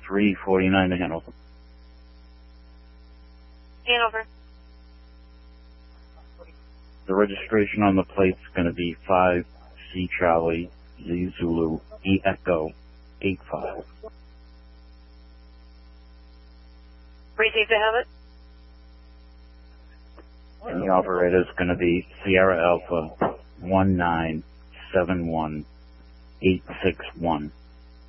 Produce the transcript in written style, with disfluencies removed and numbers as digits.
349 to Hanover. Hanover. The registration on the plate's going to be 5C Charlie Z Zulu E Echo 85. Received to have it. And the operator is going to be Sierra Alpha 1971861.